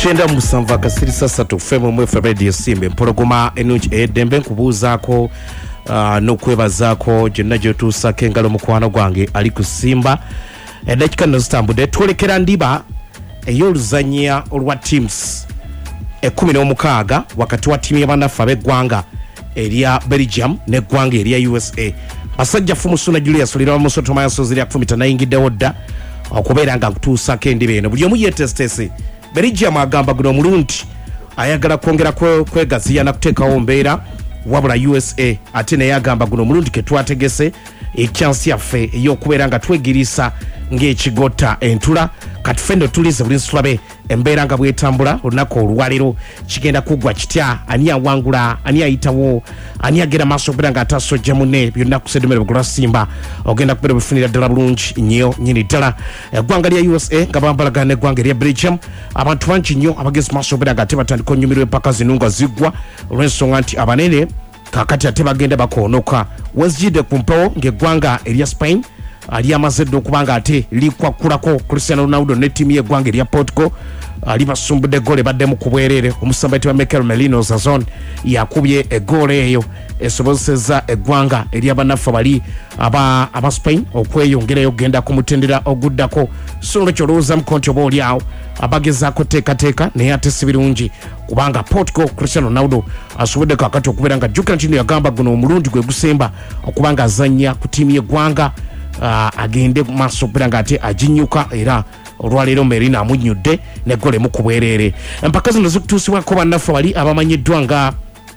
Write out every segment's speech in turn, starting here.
Chenda musanva kasiri sasa tufemo mwefe radio simbe mpologoma enunchi edembe nkubuzaako n'okwebazaako gyonna gyotuusako engalo mukwano gwange ali ku Simba edakika nno zitambudde twolekera ndiba ey'oluzannya olwa teams 16 wakati wa tiimu y'abannaffe ab'eggwanga erya Belgium n'eggwanga erya USA. Basajja Fumusuna Julius olira Musoto Mayasozi lya kufumita nayingiddewo dda okubeera nga nkutuusako endiba eno buli omu yeetesitese. Belgium agamba guno omulundi ayagala kwongera kwegaziya na kuteekawo mbeera wabula USA ate naye agamba guno omulundi ke twategese ekyansi yaffe ey'okubeera nga twegirisa ng'ekigota entula kati fendo tulize buli nsulabe embeera nga bwetambula olunaku olwaliro kigenda kuggwa kitya ani awangula ani ayitawo ani agenda maaso okubeera nga atasojja munne byonna kusedemere bugula Simba ogenda kubeera bifunira ddala bulungi nnyo nyini ddala eggwanga lya USA nga bambalagana n'eggwanga erya Belgium abantu bangi nnyo abagezi maaso okubeera nga ate batandika onyumirwa empaka zino nga ziggwa olw'ensonga nti abanene kakati ate bagenda bakoonoka wezijidde ku mpewo ng'eggwanga erya Spain ali amazedde okubanga ate likwakulako Cristiano Ronaldo ne tiimu y'eggwanga erya Portugal ali basumbudde gole baddemu ku bwereere omusambati wa Mikel Merino Zazon yakubye egoole eyo esobozesezza eggwanga ery'abannaffe bali aba Spain okweyongerayo genda ku mutendera oguddako so olwekyo olowooza mukonti oba oli awo abagezaako teekateeka naye ate si birungi kubanga Portugal Cristiano Ronaldo asobodde kakati okubeera nga jjukira kino yagamba guno omulundi gwe gusemba okubanga azannya ku tiimu y'eggwanga agende maaso okubeera nga ate aginyuka era olwaleero Merino amunyudde ne gole mu kubwereere. Empaka zino zikutuusibwako bannaffe bali abamanyiddwa nga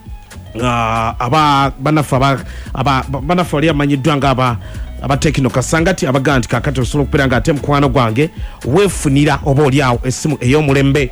bannaffe bali abamanyiddwa nga aba Tekino Kasangati abagaa nti kakati osobola okubeera nga ate mukwano gwange weefunira oba oliawo essimu ey'omulembe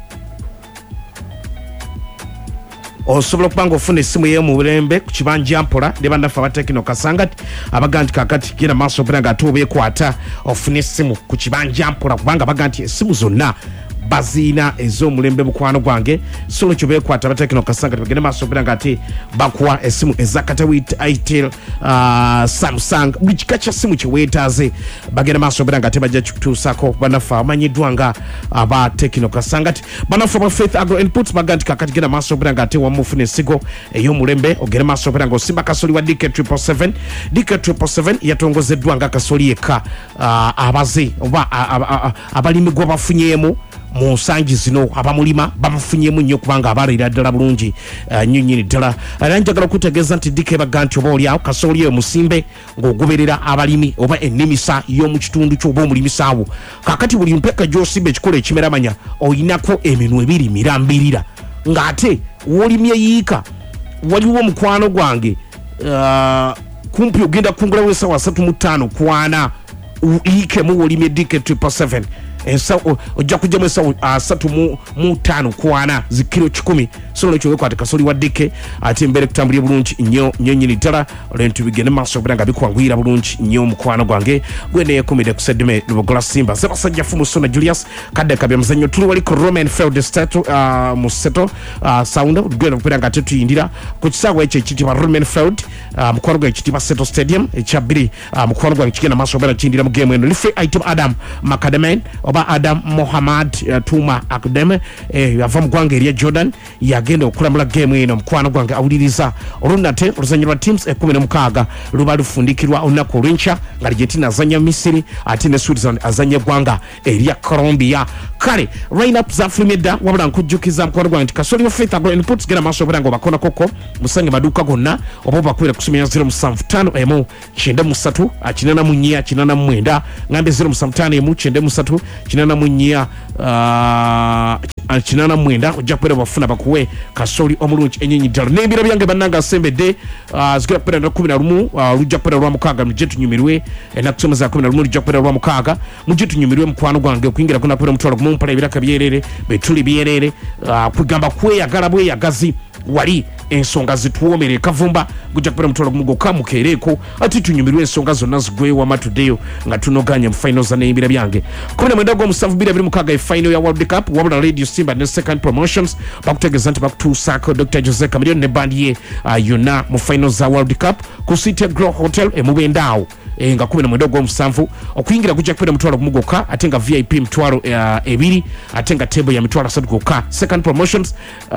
osobola okuba nga ofuna essimu ey'omulembe ku kibanja mpola ne bannaffe aba Tekino Kasangati abagaa nti kakati genda maaso okubeera nga ate obeekwata ofuna essimu ku kibanja mpola kubanga bagaa nti essimu zonna bazina ez'omulembe mukwano gwange so ekyo beekwata aba Tekino Kasangati bagende maaso okubeera nga ate bakuwa essimu ezakatawi Itel Samsung buli kika kya ssimu kye weetaaze bagende maaso okubeera nga ate bajja kikutuusako bannaffe abamanyiddwa nga aba Tekino Kasangati. Bannaffe aba Faith Agro Inputs bagaa nti kakati genda maaso okubeera nga ate wamu ofuna ensigo ey'omulembe ogende maaso okubeera nga osimba kasoli wa DK777. DK777 yatongozeddwa nga kasoli yekka abaze oba abalimi gwe bafunyeemu mu nsangi zino abamulima bamufunyemu nnyo kubanga abalira ddala bulungi nnyo nnyini ddala era njagala okutegeeza nti DK baga nti oba oliawo kasooli eyo musimbe ng'ogoberera abalimi oba ennimisa y'omu kitundu ky'oba omulimisaawo kakati buli mpeka gy'osimba ekikola ekimeramanya oyinako eminwe ebiri mirambirira ng'ate w'olimye yiika waliwo mukwano gwange kumpi ogenda kungulawo essaawa 3:5 kwana yiikemu w'olimye DK777 ojja kujjamu essaawa 3:5 kwana zikiro 10 so olwekyo weekwate kasoli wa DK ate embeera ekutambulira bulungi nnyo nnyini ddala olw'entu bigende maaso okubeera nga bikwanguyira bulungi nnyo mukwano gwange gwene yeekumidde ku Sedime Lubogola Simba Sebasajja Fumusuna Julius kadde kabya muzannyo tuli wali ku Roman Field mu Seto Sound gwene okubeera nga ate tuyindira ku kisaawa ekyo ekiyitibwa Roman Field mukwano gwange ekiyitibwa Seto Stadium ekyabbiri mukwano gwange kigenda maaso okubeera kiyindira mu geemu eno life item Adam Makademen oba Adam Mohammad Tuma Akademe yava mu ggwanga erya Jordan yagenda okulamula geemu eno mukwano gwange awuliriza olunate oluzannya lwa teams 16 luba lufundikirwa olunaku olw'enkya nga Argentina azannya Misiri ate ne Switzerland azannya eggwanga erya Colombia. Kale line-up zafulumye dda wabula nkujjukiza mukwano gwange nti kasoli wa Faith Agro Inputs genda maaso okubeera nga obakonakoko musange maduuka gonna oba obakwera ku 075 93 84 89 ngambe 075 93 89 ojja kubeera bafuna bakuwe kasoli omulungi ennyinyi ddala n'ebira byange bannanga asembedde zigera kubeera na 11 lujja kubeera lwa mukaaga mujje tunyumirwe ennaku soma za 11 lujja kubeera lwa mukaaga mujje tunyumirwe mukwano gwange okuyingira kuna kubeera mutwalo gumu mpala ebiraka byerere betuli byerere kugamba kweyagala bweyagazi wali ensonga zituwomere kavumba gujja kubeera mutwalo gumu gokka mukeereko ati tunyumirwe ensonga zonna zigwewo amatuddeyo nga tunoganya mu final za n'ebira byange 19 gw'omusanvu 2026 final ya World Cup wabula Radio Simba ne second promotions bakutegeeza nti bakutuusaako Dr. Jose Chameleone ne bandi ye yonna mu final za World Cup ku City Grow Hotel emubendaawo nga 17 ogw'omusanvu okuyingira kujja kubera mutwalo gumu gwokka ate nga VIP mutwalo 2 ate nga table ya mitwalo 3 gwokka. Second promotions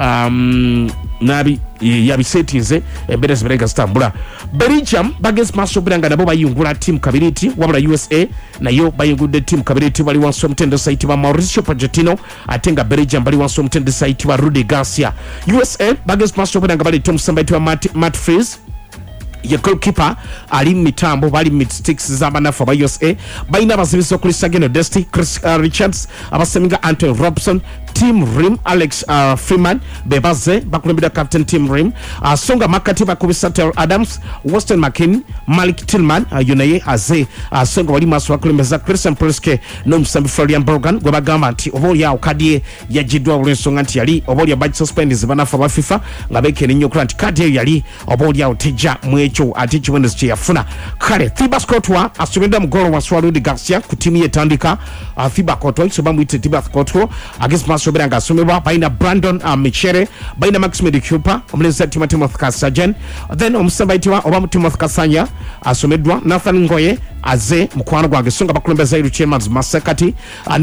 nabi yabisetinze embeera ziberega zitambula. Belgium bagenzi maaso nga nabo bayungula timu kabiriti wabula USA nayo bayungudde timu kabiriti bali wansi omutendesi ayitibwa Mauricio Pochettino ate nga Belgium bali wansi omutendesi ayitibwa Rudi Garcia. USA bagenzi maaso nga baleeta omusamba ayitibwa Matt Freeze ye goalkeeper ali mitambo bali mid-sticks z'abanafu aba USA balina abasibisi okuli Sageno Desti, Chris Richards, abaseminga Anthony Robson, Team Rim Alex Freeman bebaze bakulembera captain Team Rim Songa Makati bakubisa Tel Adams, Weston McKinney, Malik Tillman yunaye aze Songa wali maso bakulembeza Christian Pulisic n'omusambi Florian Borgan gwe bagamba nti oboli awo kadi yajiddwa olw'ensonga nti yali oboli abadde suspended zibanafu aba FIFA nga beekene nnyo okuba nti kadi yali oboli awo tejja mwecho ati kiwenezo kye yafuna. Kale Thibaut Courtois asomedde mugolo wa Rudi Garcia ku timu yetandika. Thibaut Courtois so bamwite Thibaut Courtois against masobera nga asomebwa baina Brandon Michere baina Maxime Cooper omulenzi Timothy Kasajan then omusamba itiwa oba Timothy Kasanya asomedwa Nathan Ngoye aze mukwano gwange songa bakulembeza iru chairman Masekati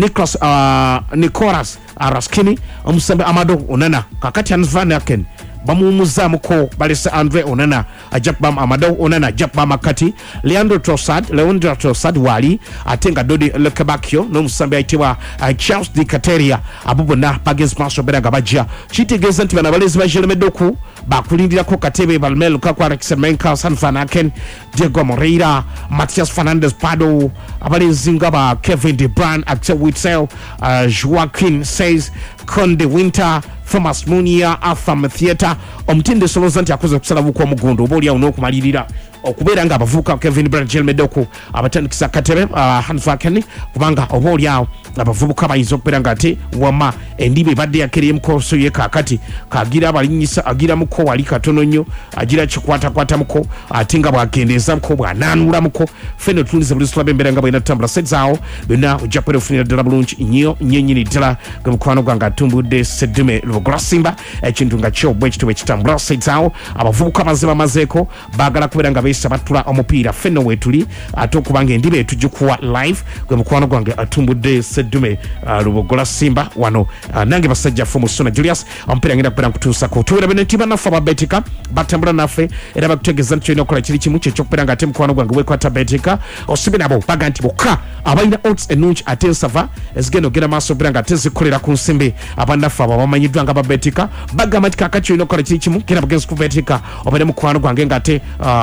Nicolas Raskini omusamba Amado Onana kakati Van Aken bamumuzamu ko balesa Andre Onana ajakbam Amado Onana jakbam Makati Leandro Trossard wali atenga Dodi Lekabakio no musambi aitiwa Charles Di Cateria abubona bagezi maso beranga bajja kitegeza nti bana balezi ba Jeremy Doku bakulindira ko Katebe Balmel Kakwa Alex Menka San Van Aken Diego Moreira Matias Fernandez Pardo abalezi ngaba Kevin De Bruyne Axel Witsel Joaquin Says Conde Winter Thomas Munia Arthur Theater omutinde soloza nti akoze kusala buko omugondo oboli awo n'okumalirira okubeera nga abavubuka Kevin Brand Jeremy Doku abatandikisa Katebe Hanfaken kubanga oboli awo abavubuka bayinza okubeera nga ate wama endibe badde yakeriye mukoso ye kakati kagira abalinyisa agira muko wali katono nnyo agira kikwata muko ate nga bwagendeza muko bwananula muko feno tulize buli club embera nga bwina tambula sets awo bina ojja kwera ofunira ddala bulungi nnyo nyinyi ddala nga mukwano gwanga atumbudde Sedume Lugosimba ekintu nga kyo bwe kitwe kitambula sets awo abavubuka bazeba mazeko bagala kubeera nga besa batula omupiira feno wetuli ate okubanga endibe etujjukuwa live gwe mukwano gwange atumbudde Sedume Lugosimba wano nange basajja fomu Sona Julius omupiira ngenda kubeera nkutuusa ko tuwera bene tiba nafa babetika batambula nafe era bakutegeza nti olina okukola kiri kimu ky'okubeera nga ate mukwano gwange wekwata betika osibe nabo baga nti bokka abalina odds ennungi ate ensava ezigenda ogenda maaso okubeera nga ate zikolera ku nsimbi abanafu abo bamanyiddwa nga babetika bagamba nti kakati olina okukola kiri kimu genda bugenzi kubetika obeere mukwano gwange nga ate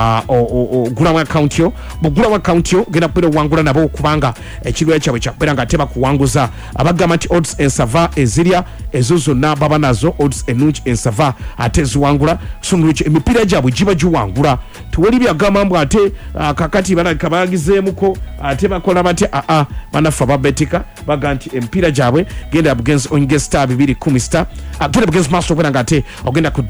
ogulamu account yo bugulamu account yo genda kubeera owangula nabo okubanga ekirwayo kyabwe kyakubeera nga ate bakuwanguza abagamba nti odds ensava ezirya ezo zonna baba nazo odds ennungi ensava ate ziwangula sonolwekyo emipiira gyabwe giba giwangula tuweri byagamba mbu ate kakati balabika bagizeemuko ate bakola batya banafu ababetika baga nti emipiira gyabwe genda bugenzi onyige star 210 star genda bugenzi maaso okubeera nga ate ogenda ku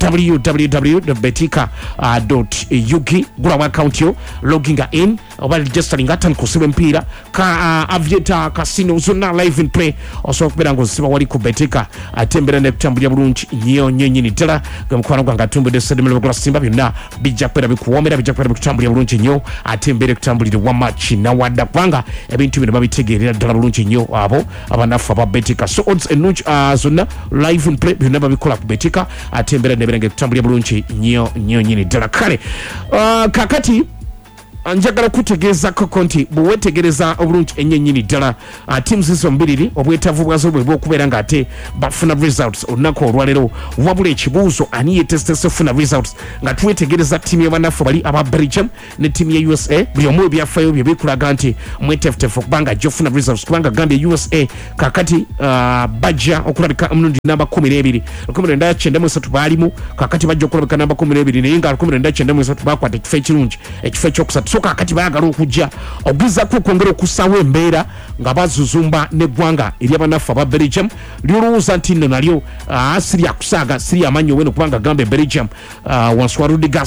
www.betika.uk gulamu account yo loginga in oba registering atan kusiba empiira ka aviator casino zonna live in play osobola okubeera nga ozisiba wali ku betika ate embeera nekutambulira bulungi nnyo nyini ddala nga mukwano gwange atumbudde Sedume Lugosimba byonna bijja kubeera bikuwoomera bijja kubeera bikutambulira bulungi nnyo ate embeera ekutambulire wama kinawadda kubanga ebintu bino babitegeerera ddala bulungi nnyo abo abanafu aba betika so odds ennungi zonna live in play byonna babikola ku betika ate embeera nebeera nga ekutambulira bulungi nnyo nyini ddala kale kakati njagala kutegeeza koko nti bwewetegereza obulungi ennyo nnyini ddala teams izo mbiriri obwetaavu bwazo bwe bw'okubeera nga ate bafuna results olunaku olwaleero wabula ekibuuzo ani yetesitese ofuna results nga tuwetegereza ttiimu y'abanafu bali aba Belgium ne ttiimu ya USA buli omu ebyafaayo bye bikulaga nti mwetefutefu okubanga ajja ofuna results kubanga gambye USA kakati bajja okulabika omulundi namba 12 1993 baalimu kakati bajja okulabika namba 12 naye nga 1993 bakwata ekifo ekirungi ekifo ekyokusatu so kakati bayagala okujja ogezaako okwongera okusaawo embeera nga bazuzumba neggwanga eryabanafu aba Belgium lyolowooza nti nno nalyo siri akusaaga siri amanyi oweno kubanga gambe Belgium wansi wa Rudi Garcia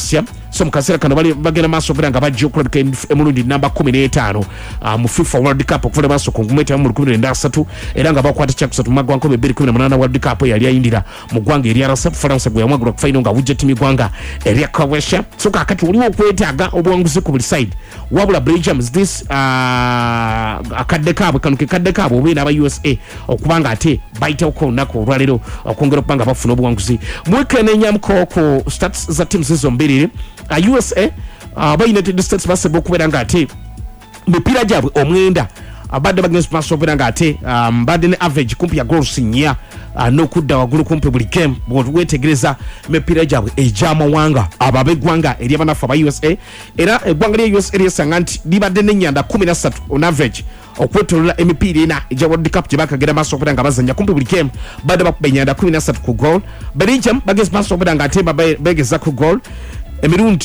so mukasera kano bali bagenda maaso okubera nga bajja okulabika emulundi namba 15 mu FIFA World Cup okuvula maaso ku ngumeta mu 2023 era nga bakwata kyakusatu magwa 2018 World Cup yali ayindira mu gwanga eri RSF France gwe yamwagula ku final nga wujja timi gwanga eri Croatia so kakati uliwo okwetaaga obuwanguzi ku buli side wabula Belgium this akadde kaabwe kano kekadde kaabwe obeera aba USA okubanga ate bayitawo ko nako olwalero okwongera okubanga bafuna obuwanguzi mwekenenyamuko ku stats za teams izo mbiriri USA aba United States basebe okubeera nga ate mipiira gyabwe omwenda abadde bagenzi maaso okubeera nga ate badde ne average kumpi ya goals nnya n'okudda waggulu kumpi buli game bwetegereza mipiira gyabwe egy'amawanga abab'eggwanga eri abanafu aba USA era eggwanga lya USA lyesanga nti libadde n'ennyanda 13 on average okwetolola emipiira ena egya World Cup gye bakagenda maaso okubeera nga bazanya kumpi buli game badde bakuba ennyanda 13 ku goal Belgium bagenzi maaso okubeera nga ate begeza ku goal emirundi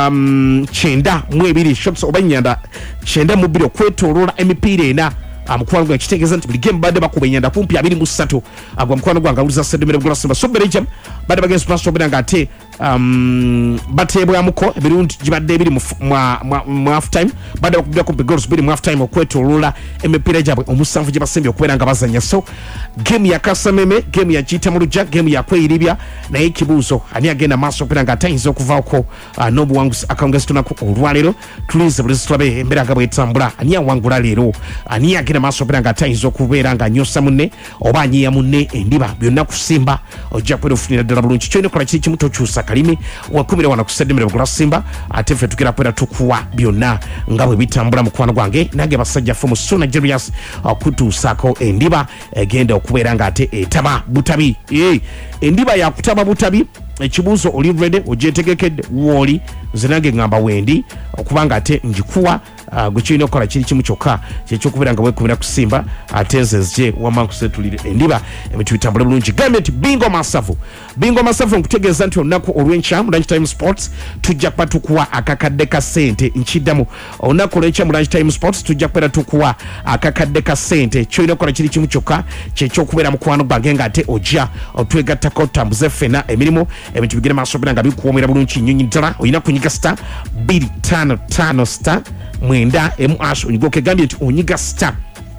92 shots oba ennyanda 92 okwetolola emipiira ena mukwano gwa kitegeeza nti buli game badde bakuba ennyanda kumpi 23 agwa mukwano gwange awuliza Sedemere Bugulasimba so Belgium badde bagenzi maaso okubeera nga ate bateebwamuko emirundi gibadde ebiri mu half time badde bakubira kumpi goals biri mu half time okwetolola emipiira gyabwe omusanvu gye basembye okubeera nga bazanya so game ya kasameme game ya kiyita mu lujja game ya kweyiribya naye ekibuuzo ani agenda maaso okubeera nga atayinza okuvaako n'obuwanguzi akawungazi tunako olwaleero tulize buli zitulabe embeera nga bwetambula ani awangula leero ani agenda maaso okubeera nga atayinza okubeera nga anyosa munne oba anyiya munne endiba byonna kusimba ojja kubeera ofunira ddala bulungi kyolina kola kiri kimu tokyusa kalimi wakumira wana ku Sedemere Bugulasimba ate ffe tugera kwera tukuwa byonna nga bwe bitambula mukwano gwange nange basajja ffe mu Suna Julius okutuusaako endiba egenda okubeera nga ate etaba butabi endiba yakutaba butabi ekibuuzo oli ready ogyetegekedde wooli nze nange ngamba wendi okubanga ate njikuwa gukirina okukola kiri kimu kyokka kyekyokubeera nga weekumira kusimba ate nze nzije wamankusetulire endiba ebintu bitambule bulungi gambe nti bingo masavu nkutegeeza nti olunaku olw'enkya mu Lunchtime Sports tujja kuba tukuwa akakadde ka ssente nkiddamu olunaku olw'enkya mu Lunchtime Sports tujja kubeera tukuwa akakadde ka ssente kyolina okukola kiri kimu kyokka kyekyokubeera mukwano gwange nga ate ojja otwegattako otambuze ffena emirimu ebintu bigere maaso okubeera nga bikuwoomera bulungi nnyonyi ddala olina kunyiga star 255 star mwenda emu onyigoke gambye nti onyiga star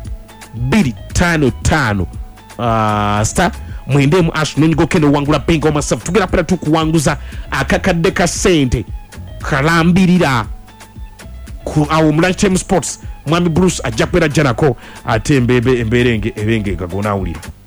255 star mwenda emu nonyigoke nowangula bingo masavu tugera pera tukuwanguza akakadde ka ssente kalambirira awo mu Lunchtime Sports mwami Bruce ajja kubeera janako ate embeera enge ebenga gagonawulira